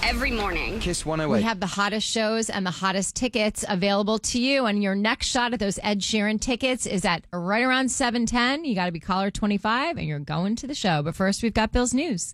every morning. Kiss 108. We have the hottest shows and the hottest tickets available to you. And your next shot at those Ed Sheeran tickets is at right around 7:10. You got to be caller 25 and you're going to the show. But first, we've got Bill's News.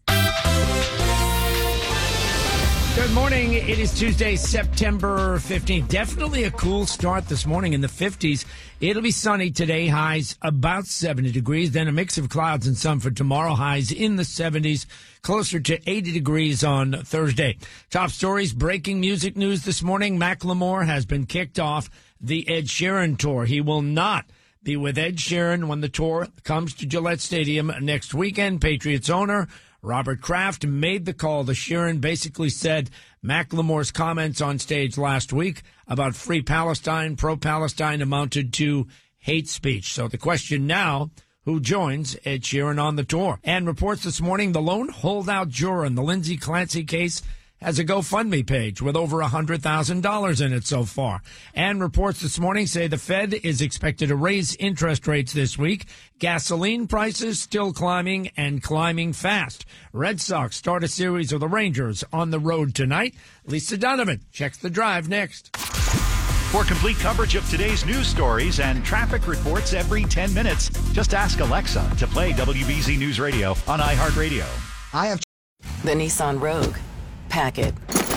Good morning. It is Tuesday, September 15th. Definitely a cool start this morning in the 50s. It'll be sunny today, highs about 70 degrees. Then a mix of clouds and sun for tomorrow, highs in the 70s, closer to 80 degrees on Thursday. Top stories, breaking music news this morning. Macklemore has been kicked off the Ed Sheeran tour. He will not be with Ed Sheeran when the tour comes to Gillette Stadium next weekend. Patriots owner Robert Kraft made the call. The Sheeran basically said Macklemore's comments on stage last week about free Palestine, pro-Palestine, amounted to hate speech. So the question now, who joins Ed Sheeran on the tour? And reports this morning, the lone holdout juror in the Lindsay Clancy case has a GoFundMe page with over $100,000 in it so far. And reports this morning say the Fed is expected to raise interest rates this week. Gasoline prices still climbing and climbing fast. Red Sox start a series of the Rangers on the road tonight. Lisa Donovan checks the drive next. For complete coverage of today's news stories and traffic reports every 10 minutes, just ask Alexa to play WBZ News Radio on iHeartRadio. The Nissan Rogue. Pack it.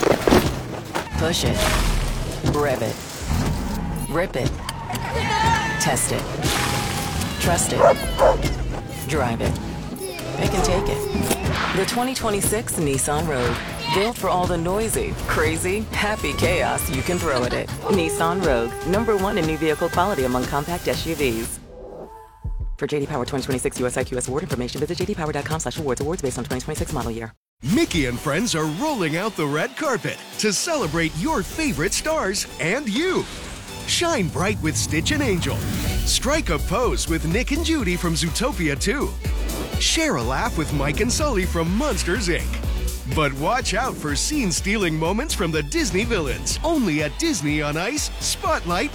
Push it. Rev it. Rip it. Test it. Trust it. Drive it. They can take it. The 2026 Nissan Rogue. Built for all the noisy, crazy, happy chaos you can throw at it. Nissan Rogue. #1 in new vehicle quality among compact SUVs. For JD Power 2026 US IQS award information, visit jdpower.com/awards. Awards based on 2026 model year. Mickey and friends are rolling out the red carpet to celebrate your favorite stars and you. Shine bright with Stitch and Angel. Strike a pose with Nick and Judy from Zootopia 2. Share a laugh with Mike and Sully from Monsters, Inc. But watch out for scene-stealing moments from the Disney villains. Only at Disney on Ice Spotlight